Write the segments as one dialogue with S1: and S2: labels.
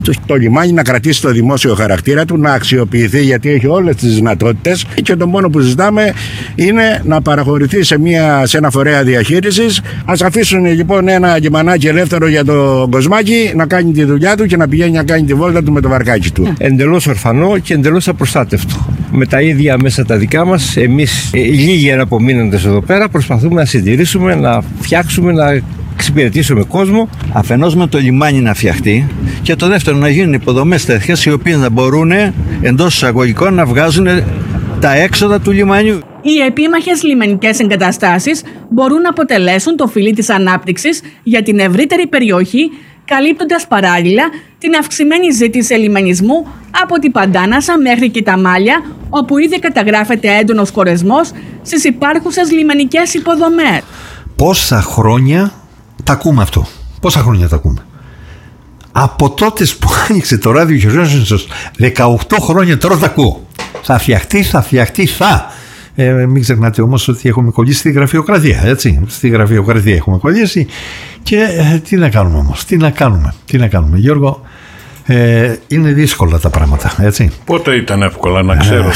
S1: Το λιμάνι να κρατήσει το δημόσιο χαρακτήρα του, να αξιοποιηθεί, γιατί έχει όλες τις δυνατότητες, και το μόνο που ζητάμε είναι να παραχωρηθεί σε ένα φορέα διαχείρισης. Ας αφήσουν λοιπόν ένα λιμανάκι ελεύθερο για το Κοσμάκι να κάνει τη δουλειά του και να πηγαίνει να κάνει τη βόλτα του με το βαρκάκι του.
S2: Εντελώς ορφανό και εντελώς απροστάτευτο. Με τα ίδια μέσα τα δικά μας, εμείς λίγοι εναπομείνοντες εδώ πέρα προσπαθούμε να συντηρήσουμε, να φτιάξουμε, να εξυπηρετήσουμε κόσμο.
S3: Αφενός με το λιμάνι να φτιαχτεί, και το δεύτερο να γίνουν υποδομές τέτοιες οι οποίες να μπορούν εντός εισαγωγικών να βγάζουν τα έξοδα του λιμανιού.
S4: Οι επίμαχες λιμενικές εγκαταστάσεις μπορούν να αποτελέσουν το φυλί της ανάπτυξης για την ευρύτερη περιοχή, καλύπτοντας παράλληλα την αυξημένη ζήτηση λιμενισμού από την Παντάνασα μέχρι και τα Μάλια, όπου ήδη καταγράφεται έντονος χωρεσμός στις υπάρχουσες λιμενικές υποδομές.
S5: Πόσα χρόνια τα ακούμε αυτό? Πόσα χρόνια τα ακούμε? Από τότε που άνοιξε το ράδιο Χερσόνησος, 18 χρόνια τώρα τα ακούω. Θα φτιαχτεί. Μην ξεχνάτε όμως ότι έχουμε κολλήσει στη γραφειοκρατία, έτσι. Στη γραφειοκρατία έχουμε κολλήσει και τι να κάνουμε όμως, τι να κάνουμε Γιώργο, είναι δύσκολα τα πράγματα, έτσι.
S6: Πότε ήταν εύκολα, να ξέρω.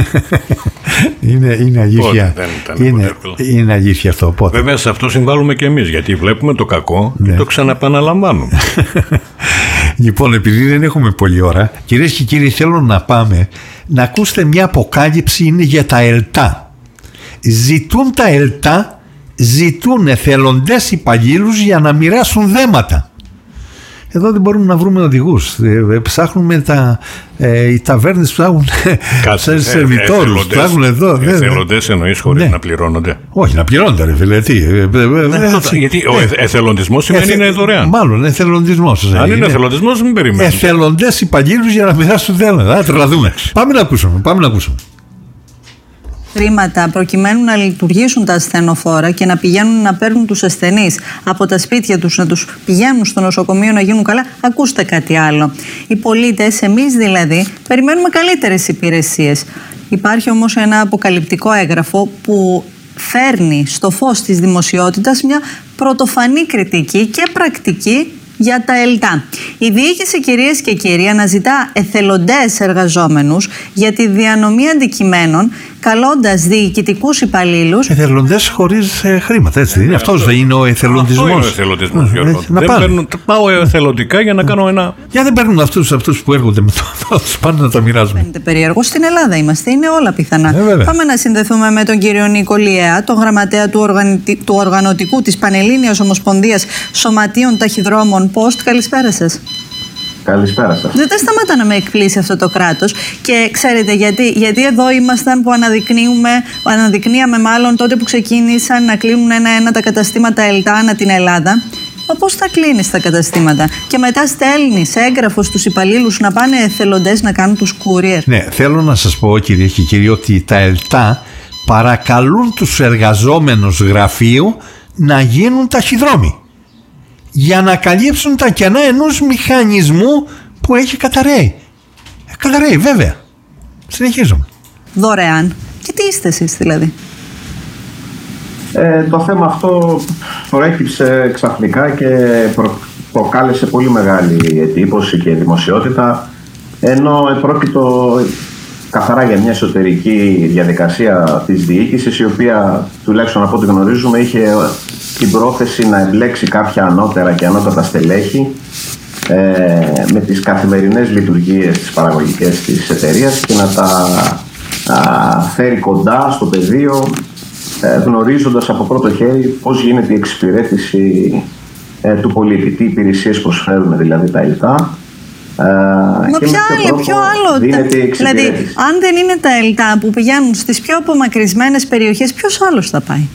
S5: Είναι αλήθεια. Είναι αλήθεια αυτό. Πότε?
S6: Βέβαια σε αυτό συμβάλλουμε και εμείς, γιατί βλέπουμε το κακό και το ξαναπαναλαμβάνουμε.
S5: Λοιπόν, επειδή δεν έχουμε πολλή ώρα, κυρίες και κύριοι, θέλω να πάμε να ακούσετε μια αποκάλυψη, είναι για τα ΕΛΤΑ. Τα ΕΛΤΑ ζητούν εθελοντές υπαλλήλους για να μοιράσουν δέματα. Εδώ δεν μπορούμε να βρούμε οδηγούς. Ψάχνουμε οι ταβέρνες ψάχνουν σερβιτόρους.
S6: Εθελοντές εννοείς χωρίς να πληρώνονται?
S5: Όχι, να πληρώνονται, ρε φίλε.
S6: Γιατί ο εθελοντισμός σημαίνει είναι δωρεάν.
S5: Μάλλον εθελοντισμός.
S6: Αν είναι εθελοντισμός, μην περιμένουμε.
S5: Εθελοντές υπαλλήλους για να μοιράσουν δέματα. Τρελαθούμε. Πάμε να ακούσουμε.
S7: Χρήματα προκειμένου να λειτουργήσουν τα ασθενοφόρα και να πηγαίνουν να παίρνουν τους ασθενείς από τα σπίτια τους, να τους πηγαίνουν στο νοσοκομείο να γίνουν καλά. Ακούστε κάτι άλλο. Οι πολίτες, εμείς δηλαδή, περιμένουμε καλύτερες υπηρεσίες. Υπάρχει όμως ένα αποκαλυπτικό έγγραφο που φέρνει στο φως της δημοσιότητας μια πρωτοφανή κριτική και πρακτική για τα ΕΛΤΑ. Η διοίκηση, κυρίες και κύριοι, αναζητά εθελοντές εργαζόμενους για τη διανομή αντικειμένων, καλώντας διοικητικούς υπαλλήλους.
S5: Εθελοντές χωρίς χρήματα, έτσι δεν είναι? Αυτός δεν είναι ο εθελοντισμός? Αυτό είναι
S6: ο εθελοντισμός, Γιώργο. Πάω εθελοντικά για να κάνω ένα.
S5: Για δεν παίρνουν αυτούς που έρχονται με το πάνε να τα μοιράζουν.
S7: Φαίνεται περίεργο. Στην Ελλάδα είμαστε, είναι όλα πιθανά. Πάμε να συνδεθούμε με τον κύριο Νίκο Λιέα, τον γραμματέα του οργανωτικού της Πανελλήνιας Ομοσπονδίας Σωματείων Ταχυδρόμων Post. Καλησπέρα σας.
S8: Καλησπέρα σας.
S7: Δεν σταματά να με εκπλήσει αυτό το κράτος. Και ξέρετε γιατί εδώ ήμασταν που αναδεικνύαμε μάλλον τότε που ξεκίνησαν να κλείνουν ένα-ένα τα καταστήματα ΕΛΤΑ ανά την Ελλάδα. Πώς θα κλείνεις τα καταστήματα και μετά στέλνεις έγγραφο στους υπαλλήλους να πάνε εθελοντές να κάνουν τους courier?
S5: Ναι, θέλω να σας πω, κυρίες και κύριοι, ότι τα ΕΛΤΑ παρακαλούν τους εργαζόμενους γραφείου να γίνουν ταχυδρόμοι για να καλύψουν τα κενά ενός μηχανισμού που έχει καταρρέει. Καταρρέει, βέβαια. Συνεχίζουμε.
S7: Δωρεάν. Και τι είστε εσείς δηλαδή?
S8: Το θέμα αυτό προέκυψε ξαφνικά και προκάλεσε πολύ μεγάλη εντύπωση και δημοσιότητα, ενώ επρόκειτο καθαρά για μια εσωτερική διαδικασία της διοίκησης, η οποία, τουλάχιστον από ό,τι γνωρίζουμε, είχε την πρόθεση να εμπλέξει κάποια ανώτερα και ανώτατα στελέχη με τις καθημερινές λειτουργίες της παραγωγικές της εταιρείας και να τα φέρει κοντά στο πεδίο, γνωρίζοντας από πρώτο χέρι πώς γίνεται η εξυπηρέτηση του πολίτη, τι υπηρεσίες προσφέρουν δηλαδή τα ΕΛΤΑ.
S7: Μα ποιο άλλο? Δηλαδή, αν δεν είναι τα ΕΛΤΑ που πηγαίνουν στις πιο απομακρυσμένες περιοχές, ποιος άλλος θα πάει?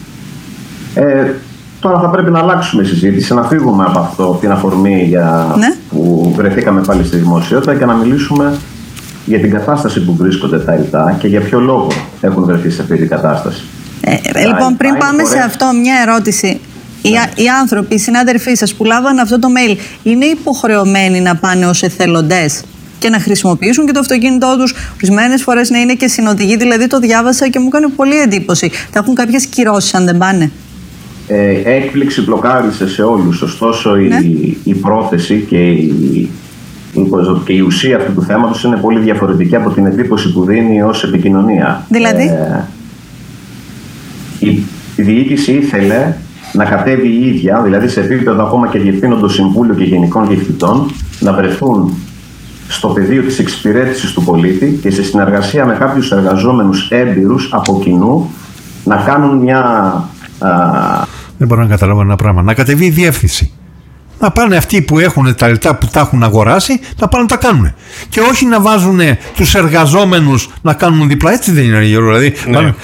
S8: Τώρα θα πρέπει να αλλάξουμε συζήτηση, να φύγουμε από αυτό την αφορμή που βρεθήκαμε πάλι στη δημοσιότητα και να μιλήσουμε για την κατάσταση που βρίσκονται τα ΕΛΤΑ και για ποιο λόγο έχουν βρεθεί σε αυτή την κατάσταση.
S7: Λοιπόν, πριν πάμε σε αυτό, μια ερώτηση. Οι άνθρωποι, οι συνάδελφοί σας που λάβαν αυτό το mail, είναι υποχρεωμένοι να πάνε ως εθελοντές και να χρησιμοποιήσουν και το αυτοκίνητό τους, ορισμένες φορές να είναι και συνοδηγοί? Δηλαδή το διάβασα και μου έκανε πολύ εντύπωση. Θα έχουν κάποιες κυρώσεις αν δεν πάνε?
S8: Έκπληξη μπλοκάρισε σε όλους. Ωστόσο η πρόθεση και και η ουσία αυτού του θέματος είναι πολύ διαφορετική από την εντύπωση που δίνει ως επικοινωνία.
S7: Δηλαδή?
S8: Η διοίκηση ήθελε να κατέβει η ίδια, δηλαδή σε επίπεδο ακόμα και διευθύνοντος συμβούλιο και γενικών διευθυντών, να βρεθούν στο πεδίο της εξυπηρέτησης του πολίτη και σε συνεργασία με κάποιους εργαζόμενους έμπειρους από κοινού να κάνουν μια...
S5: Δεν μπορώ να καταλάβω ένα πράγμα. Να κατεβεί η διεύθυνση. Να πάνε αυτοί που έχουν τα λεφτά που τα έχουν αγοράσει, να πάνε να τα κάνουν. Και όχι να βάζουν τους εργαζόμενους να κάνουν διπλά. Έτσι δεν είναι, δηλαδή.
S6: Ναι.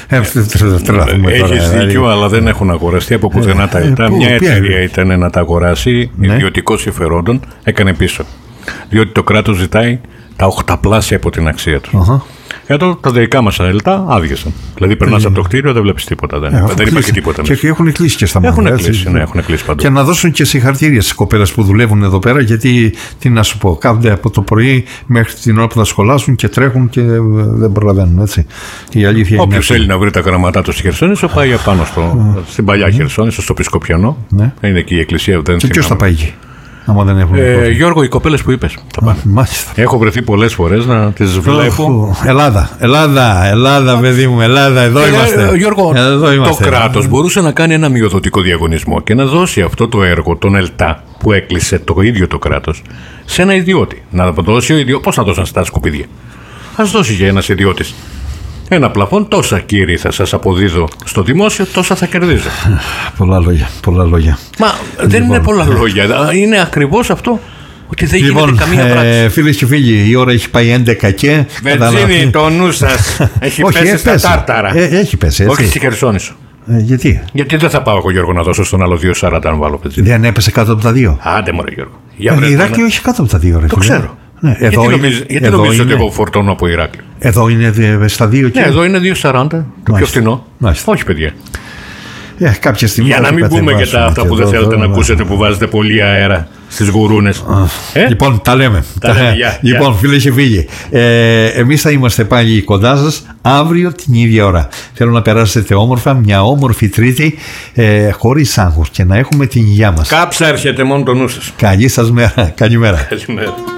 S6: Έχεις δίκιο, αλλά δεν έχουν αγοραστεί από πουθενά τα λεφτά. Μια εταιρεία ήταν να τα αγοράσει, ιδιωτικών συμφερόντων, έκανε πίσω. Διότι το κράτος ζητάει τα 8πλάσια από την αξία του. Εδώ τα δικά μας λεφτά άδειασαν. Δηλαδή περνάς από το κτίριο, δεν βλέπεις τίποτα. Δεν υπάρχει τίποτα.
S5: Και έχουν κλείσει και στα μάτια.
S6: Έχουν κλείσει παντού.
S5: Και να δώσουν και συγχαρητήρια στις κοπέλες που δουλεύουν εδώ πέρα, γιατί τι να σου πω, κάθονται από το πρωί μέχρι την ώρα που θα σχολάσουν και τρέχουν και δεν προλαβαίνουν. Έτσι. Η αλήθεια είναι.
S6: Όποιος θέλει να βρει τα γραμματά του στη Χερσόνησο, πάει απάνω στην παλιά Χερσόνησο, στο Πισκοπιανό. Είναι εκεί η εκκλησία.
S5: Και ποιος θα πάει εκεί?
S6: Γιώργο, οι κοπέλες που είπες θα πάνε. Έχω βρεθεί πολλές φορές να τις βλέπω.
S5: Ελλάδα, παιδί μου, Ελλάδα, εδώ είμαστε.
S6: Γιώργο, το κράτος μπορούσε να κάνει ένα μειοδοτικό διαγωνισμό και να δώσει αυτό το έργο, τον ΕΛΤΑ, που έκλεισε το ίδιο το κράτος, σε ένα ιδιώτη. Να δώσει ο ιδιώτης. Πώς θα δώσαν στα σκουπίδια? Ας δώσει για ένας ιδιώτης ένα πλαφόν, τόσα κύριοι θα σας αποδίδω στο δημόσιο, τόσα θα κερδίζω.
S5: Πολλά λόγια.
S6: Μα δεν είναι πολλά λόγια. Είναι ακριβώς αυτό, ότι δεν γίνεται καμία πράξη.
S5: Φίλες και φίλοι, η ώρα έχει πάει 11 και...
S6: Βενζίνη, το νου σας έχει πέσει στα τάρταρα.
S5: Έχει πέσει, έτσι.
S6: Όχι στη Χερσόνησο.
S5: Γιατί?
S6: Γιατί δεν θα πάω εγώ, Γιώργο, να δώσω στον άλλο 2,40 αν βάλω βενζίνη.
S5: Δεν έπεσε κάτω από τα 2.
S6: Άντε μωρέ, Γιώργο.
S5: Ηράκλειο έχει κάτω από τα 2, ρε.
S6: Το ξέρω.
S5: Ναι,
S6: γιατί νομίζεις ότι εγώ φορτώνω από Ηράκλειο?
S5: Εδώ είναι στα 2 και...
S6: Ναι, εδώ είναι 2,40. Το πιο φθηνό. Όχι, παιδιά.
S5: Κάποια στιγμή
S6: για να μην πούμε και τα αυτά που δεν θέλετε να ακούσετε, που βάζετε πολύ αέρα στις γουρούνες.
S5: Λοιπόν, τα λέμε. Λοιπόν, φίλες και φίλοι, εμείς θα είμαστε πάλι κοντά σας αύριο την ίδια ώρα. Θέλω να περάσετε όμορφα, μια όμορφη Τρίτη, χωρίς άγχος, και να έχουμε την υγειά μας.
S6: Κάψα έρχεται, μόνο το νου σας.
S5: Καλή σας μέρα. Καλημέρα.
S6: Καλημέρα.